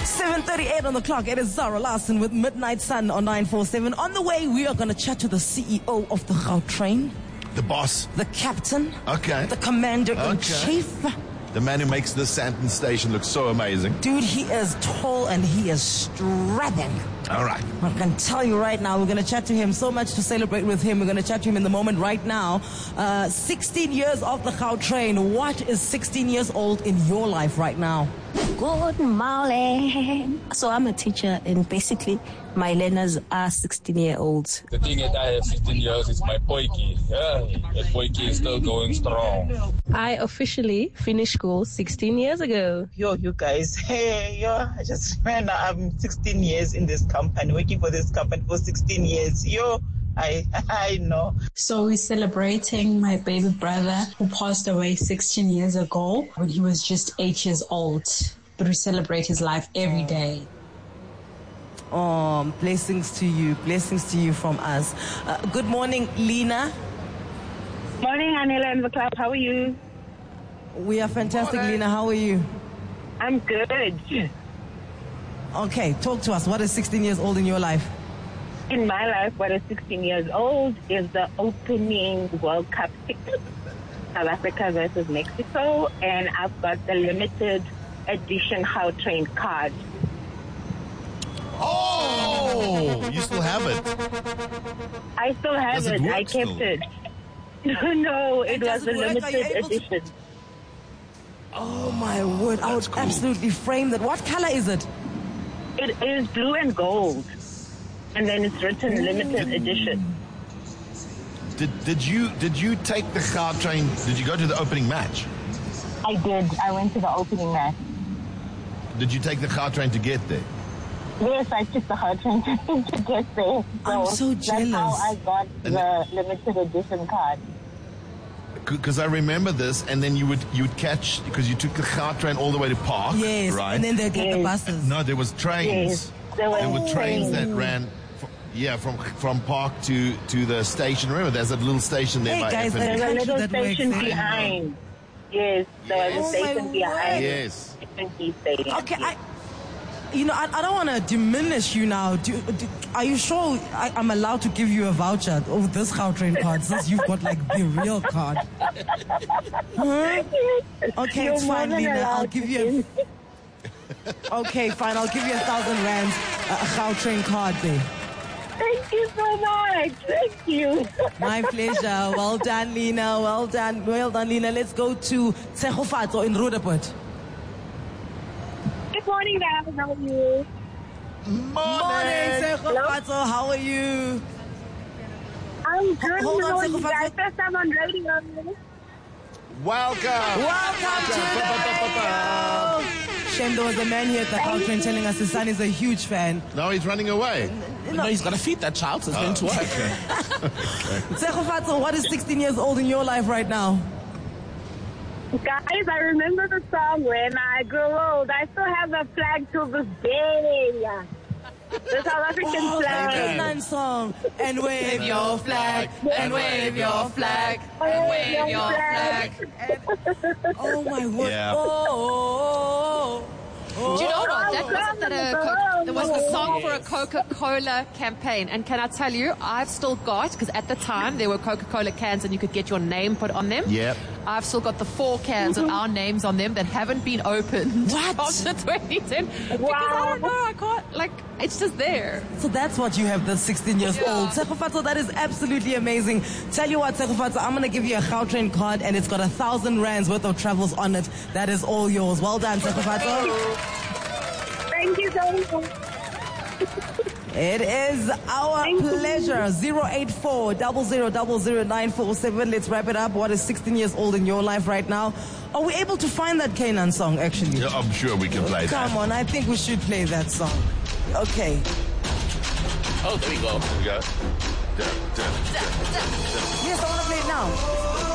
7:38 on the clock. It is Zara Larson with Midnight Sun on 947. On the way, we are going to chat to the CEO of the Gautrain. The boss. The captain. Okay. The commander-in-chief. The man who makes this Sandton station look so amazing. Dude, he is tall and he is strapping. All right. I can tell you right now, we're going to chat to him. So much to celebrate with him. We're going to chat to him in the moment right now. 16 years of the Gautrain. What is 16 years old in your life right now? Good morning. So I'm a teacher, and basically my learners are 16-year-olds. The thing is, I have 16 years, it's my poiki. Yeah, that poiki is still going strong. I officially finished school 16 years ago. Yo, you guys. Hey, yo, I just found out I'm 16 years in this company, working for this company for 16 years. Yo, I know. So we're celebrating my baby brother who passed away 16 years ago when he was just 8 years old. But we celebrate his life every day. Oh, blessings to you from us. Good morning, Lena. Morning, Anela and the club. How are you? We are fantastic, Lena. How are you? I'm good. Okay, talk to us. What is 16 years old in your life? In my life, what is 16 years old is the opening World Cup ticket, South Africa versus Mexico, and I've got the limited edition Gautrain card. Oh, you still have it? I still have Does it it. work I kept still? it. No, it was does a it work? Are you limited able to- edition. Oh, my word. I would absolutely frame that. What color is it? It is blue and gold. And then it's written limited edition. Did you take the Gautrain? Did you go to the opening match? I did. I went to the opening match. Did you take the Gautrain to get there? Yes, I took the Gautrain to get there. I'm so That's how jealous. I got the limited edition card. Because I remember this, and then you would catch, because you took the Gautrain all the way to Park, Yes, right? and then they get the Yes. buses. No, there was trains. Yes, there were trains that ran, from Park to the station. Remember, there's a little station there Hey, by guys, FNB. There's a country little that works station there. behind. Yes, there was a Oh, my station behind. word. Yes. FNB station. Okay, I don't want to diminish you now. Are you sure I'm allowed to give you a voucher of this Gautrain card since you've got like the real card? Huh? Okay, You're it's more fine, than Lena. I'll allowed give to you Okay, fine. I'll give you 1,000 rands Gautrain card there. Thank you so much. Thank you. My pleasure. Well done, Lena. Well done, Lena. Let's go to Tshegofatso in Roodepoort. Good morning, guys. How are you? Morning, Tshegofatso. How are you? I'm good. Hold on, How are you Tshegofatso. guys? First time on radio. Welcome. Welcome to the radio. Shame there was a man here at the Gautrain telling us his son is a huge fan. No, he's running away. No, he's got to feed that child, so it's going to work. Tshegofatso, what is 16 years old in your life right now? Guys, I remember the song When I Grow Old. I still have the flag to this day. The South African Oh, flag. that Nine song. And wave your flag, and wave your flag, and wave your flag. Oh my word. Yeah. Oh. Do you know what? That wasn't that there was the song for a Coca-Cola campaign. And can I tell you, I've still got, because at the time there were Coca-Cola cans and you could get your name put on them. Yep. I've still got the 4 cans with our names on them that haven't been opened. What? After 2010. Because I don't know, I can't, it's just there. So that's what you have, the 16 years old. Tshegofatso, that is absolutely amazing. Tell you what, Tshegofatso, I'm going to give you a Gautrain card and it's got 1,000 rands worth of travels on it. That is all yours. Well done, Tshegofatso. Thank you so much. It is our pleasure. 084-000947. Let's wrap it up. What is 16 years old in your life right now? Are we able to find that Canaan song, actually? Yeah, I'm sure we can play that. Come on, I think we should play that song. Okay. Oh, there we go. Here we go. Yes, I want to play it now.